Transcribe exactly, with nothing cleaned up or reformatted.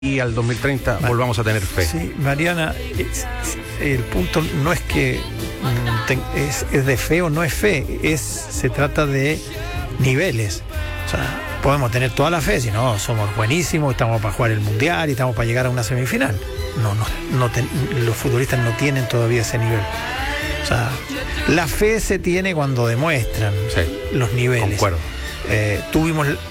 y al dos mil treinta Ma- volvamos a tener fe. Sí, Mariana, es, el punto no es que mm, te, es, es de fe o no es fe, es se trata de niveles. O sea, podemos tener toda la fe, si no, somos buenísimos, estamos para jugar el mundial y estamos para llegar a una semifinal. No, no, no ten, los futbolistas no tienen todavía ese nivel. O sea, la fe se tiene cuando demuestran sí, los niveles. Concuerdo. Eh, tuvimos